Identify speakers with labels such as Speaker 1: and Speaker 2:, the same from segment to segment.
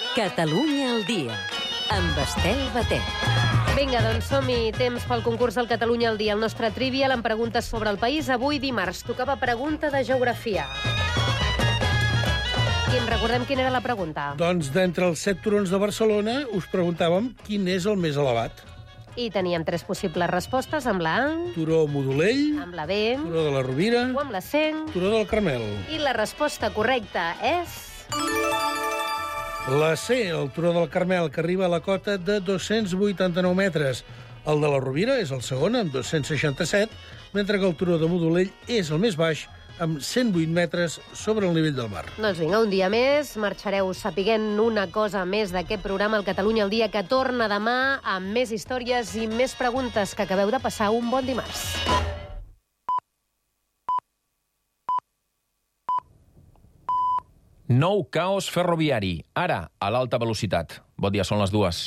Speaker 1: Catalunya al dia, amb Estel Batet.
Speaker 2: Vinga, doncs som-hi. Temps pel concurs del Catalunya al dia. El nostre trivial amb preguntes sobre el país. Avui, dimarts, tocava pregunta de geografia. Quim, recordem quina era la pregunta.
Speaker 3: Doncs d'entre els 7 turons de Barcelona us preguntàvem quin és el més elevat.
Speaker 2: I teníem 3 possibles respostes, amb la A,
Speaker 3: Turó Modolell,
Speaker 2: amb la B
Speaker 3: Turó de la Rovira
Speaker 2: o amb la C.
Speaker 3: Turó del Carmel.
Speaker 2: I la resposta correcta és...
Speaker 3: La C, el Turó del Carmel, que arriba a la cota de 289 metres. El de la Rovira és el segon, amb 267, mentre que el Turó de Modolell és el més baix, amb 108 metres sobre el nivell del mar.
Speaker 2: Doncs vinga, un dia més, marxareu sapiguent una cosa més d'aquest programa, el Catalunya al dia, que torna demà amb més històries i més preguntes. Que acabeu de passar un bon dimarts.
Speaker 4: Nou caos ferroviari, ara a l'alta velocitat. Bon dia, són les 2.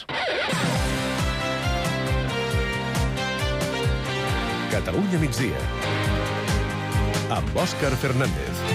Speaker 5: Catalunya migdia, amb Òscar Fernández.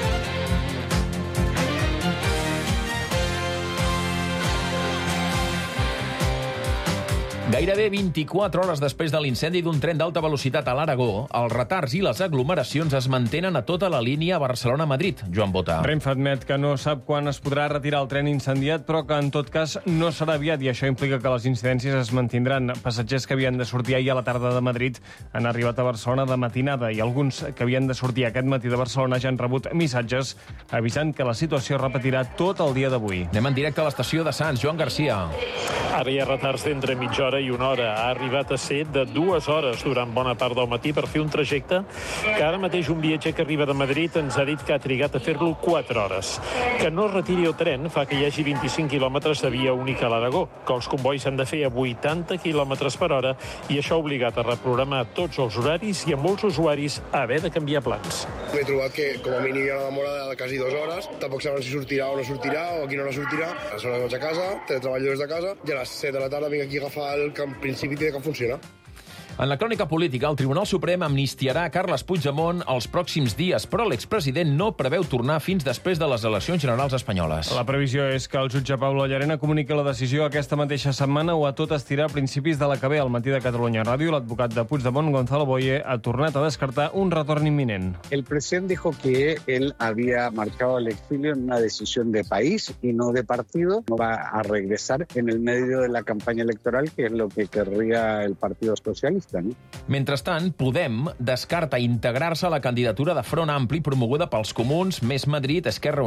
Speaker 4: Gairebé 24 hores després de l'incendi d'un tren d'alta velocitat a l'Aragó, els retards i les aglomeracions es mantenen a tota la línia Barcelona-Madrid. Joan Bota.
Speaker 6: Renfe admet que no sap quan es podrà retirar el tren incendiat, però que en tot cas no serà aviat, i això implica que les incidències es mantindran. Passatgers que havien de sortir ahir a la tarda de Madrid han arribat a Barcelona de matinada, i alguns que havien de sortir aquest matí de Barcelona ja han rebut missatges avisant que la situació es repetirà tot el dia d'avui.
Speaker 4: Anem en directe a l'estació de Sants. Joan Garcia.
Speaker 7: Ara hi ha retards d'entre mitja hora i una hora. Ha arribat a ser de 2 hores durant bona part del matí per fer un trajecte que ara mateix un viatger que arriba de Madrid ens ha dit que ha trigat a fer-lo 4 hores. Que no es retiri el tren fa que hi hagi 25 quilòmetres de via única a l'Aragó, que els convois s'han de fer a 80 quilòmetres per hora, i això ha obligat a reprogramar tots els horaris i a molts usuaris a haver de canviar plans.
Speaker 8: M'he trobat que com a mínim hi ha una demora de quasi 2 hores. Tampoc saben si sortirà o no sortirà, o a quina hora sortirà. A les hores vaig a casa, treballo des de casa, i a les 7 de la tarda vinc aquí a agafar el que en principi té que funcionar.
Speaker 4: En la crònica política, el Tribunal Suprem amnistiarà Carles Puigdemont els pròxims dies, però l'expresident no preveu tornar fins després de les eleccions generals espanyoles.
Speaker 6: La previsió és que el jutge Pablo Llarena comuniqui la decisió aquesta mateixa setmana o a tot estirar a principis de la que ve. Al matí de Catalunya Ràdio, l'advocat de Puigdemont, Gonzalo Boye, ha tornat a descartar un retorn imminent.
Speaker 9: El presidente dijo que él había marchado al exilio en una decisión de país y no de partido. No va a regresar en el medio de la campaña electoral, que es lo que querría el Partido Socialista.
Speaker 4: Mentrestant, Podem descarta integrar-se a la candidatura de Front Ampli promoguda pels Comuns, Més Madrid, Esquerra